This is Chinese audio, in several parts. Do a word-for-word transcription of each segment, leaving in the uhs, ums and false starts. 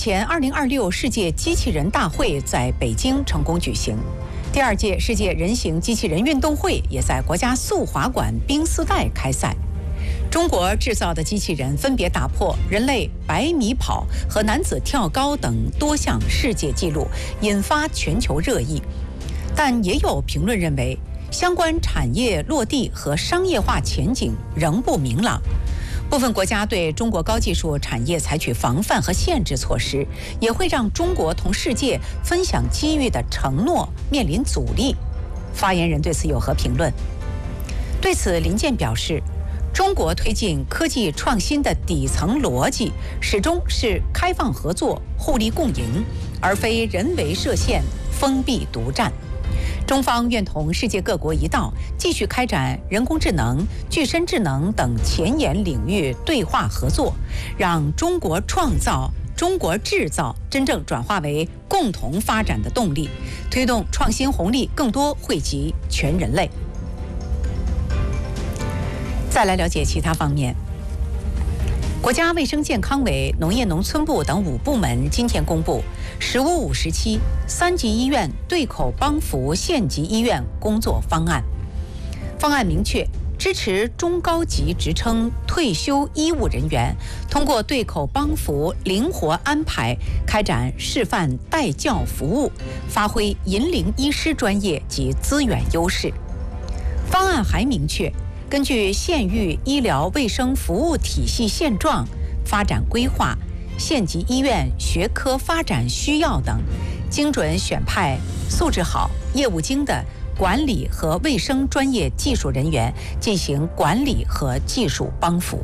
前，二零二六世界机器人大会在北京成功举行，第二届世界人形机器人运动会也在国家速滑馆冰丝带开赛。中国制造的机器人分别打破人类百米跑和男子跳高等多项世界纪录，引发全球热议。但也有评论认为，相关产业落地和商业化前景仍不明朗。部分国家对中国高技术产业采取防范和限制措施，也会让中国同世界分享机遇的承诺面临阻力。发言人对此有何评论？对此，林健表示，中国推进科技创新的底层逻辑始终是开放合作、互利共赢，而非人为设限、封闭独占。中方愿同世界各国一道，继续开展人工智能、具身智能等前沿领域对话合作，让中国创造、中国制造真正转化为共同发展的动力，推动创新红利更多惠及全人类。再来了解其他方面。国家卫生健康委、农业农村部等五部门今天公布“十五五”时期三级医院对口帮扶县级医院工作方案。方案明确，支持中高级职称退休医务人员通过对口帮扶灵活安排，开展示范带教服务，发挥引领医师专业及资源优势。方案还明确，根据县域医疗卫生服务体系现状、发展规划、县级医院学科发展需要等，精准选派素质好、业务精的管理和卫生专业技术人员进行管理和技术帮扶。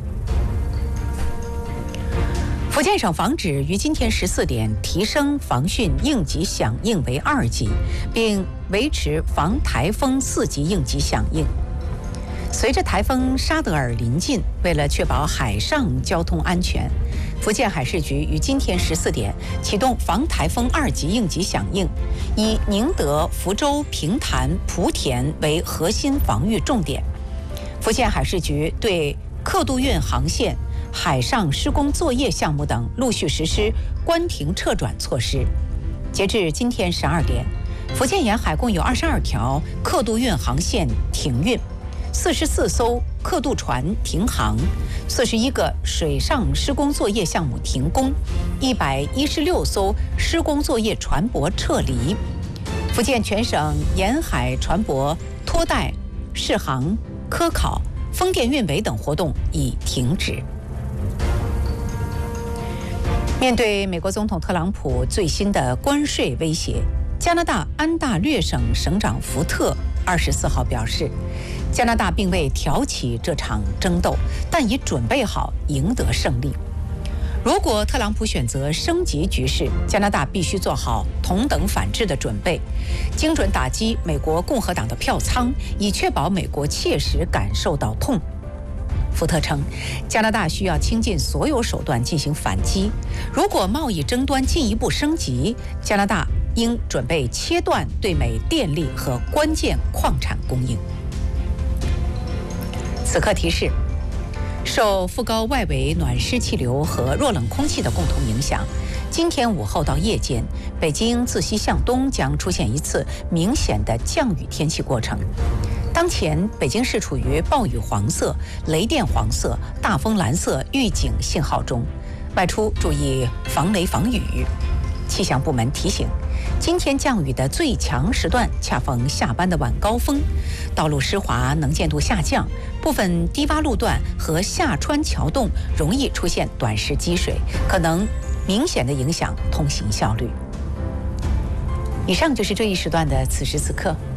福建省防指于今天十四点提升防汛应急响应为二级，并维持防台风四级应急响应。随着台风沙德尔临近，为了确保海上交通安全，福建海事局于今天十四点启动防台风二级应急响应，以宁德、福州、平潭、莆田为核心防御重点。福建海事局对客渡运航线、海上施工作业项目等陆续实施关停撤转措施。截至今天十二点，福建沿海共有二十二条客渡运航线停运，四十四艘客渡船停航，四十一个水上施工作业项目停工，一百一十六艘施工作业船舶撤离。福建全省沿海船舶拖带、试航、科考、风电运维等活动已停止。面对美国总统特朗普最新的关税威胁，加拿大安大略省省长福特二十四号表示，加拿大并未挑起这场争斗，但已准备好赢得胜利。如果特朗普选择升级局势，加拿大必须做好同等反制的准备，精准打击美国共和党的票仓，以确保美国切实感受到痛。福特称，加拿大需要倾尽所有手段进行反击。如果贸易争端进一步升级，加拿大应准备切断对美电力和关键矿产供应。此刻提示，受副高外围暖湿气流和弱冷空气的共同影响，今天午后到夜间，北京自西向东将出现一次明显的降雨天气过程。当前，北京市处于暴雨黄色、雷电黄色、大风蓝色预警信号中，外出注意防雷防雨。气象部门提醒，今天降雨的最强时段恰逢下班的晚高峰，道路湿滑，能见度下降，部分低洼路段和下穿桥洞容易出现短时积水，可能明显的影响通行效率。以上就是这一时段的此时此刻。